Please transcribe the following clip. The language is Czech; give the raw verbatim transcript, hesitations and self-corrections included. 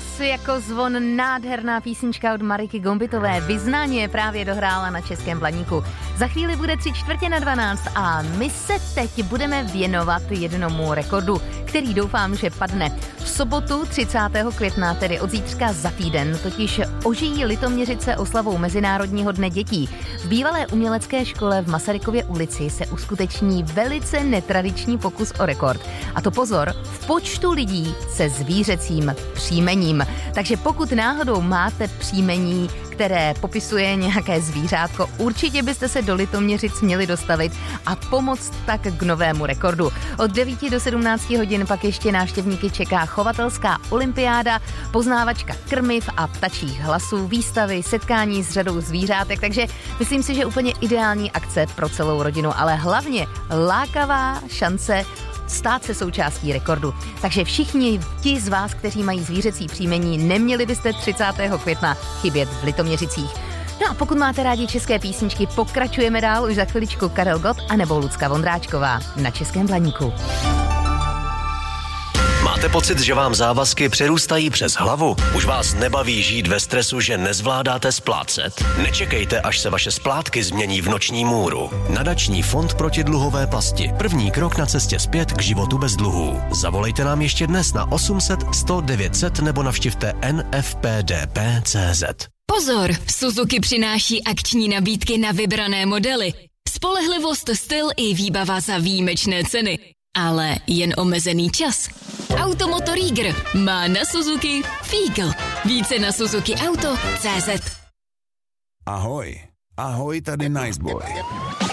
Hlas jako zvon, nádherná písnička od Mariky Gombitové. Vyznání je právě dohrála na Českém Blaníku. Za chvíli bude tři čtvrtě na dvanáct a my se teď budeme věnovat jednomu rekordu, který doufám, že padne. V sobotu třicátého května, tedy od zítřka za týden, totiž ožijí Litoměřice oslavou Mezinárodního dne dětí. V bývalé umělecké škole v Masarykově ulici se uskuteční velice netradiční pokus o rekord. A to pozor, v počtu lidí se zvířecím příjmením. Takže pokud náhodou máte příjmení, které popisuje nějaké zvířátko, určitě byste se do Litoměřic měli dostavit a pomoct tak k novému rekordu. Od devíti do sedmnácti hodin pak ještě návštěvníky čeká chovatelská olympiáda, poznávačka krmiv a ptačích hlasů, výstavy, setkání s řadou zvířátek, takže myslím si, že úplně ideální akce pro celou rodinu, ale hlavně lákavá šance stát se součástí rekordu. Takže všichni ti z vás, kteří mají zvířecí příjmení, neměli byste třicátého května chybět v Litoměřicích. No a pokud máte rádi české písničky, pokračujeme dál už za chviličku Karel Gott a nebo Lucka Vondráčková na Českém Blaníku. Máte pocit, že vám závazky přerůstají přes hlavu? Už vás nebaví žít ve stresu, že nezvládáte splácet? Nečekejte, až se vaše splátky změní v noční můru. Nadační fond proti dluhové pasti. První krok na cestě zpět k životu bez dluhů. Zavolejte nám ještě dnes na osm set sto devět set nebo navštivte n f p d p tečka c z. Pozor! Suzuki přináší akční nabídky na vybrané modely. Spolehlivost, styl i výbava za výjimečné ceny. Ale jen omezený čas. Automoto Rieger má na Suzuki Fígl. Více na suzuki auto tečka cé zet. Ahoj, ahoj, tady Niceboy.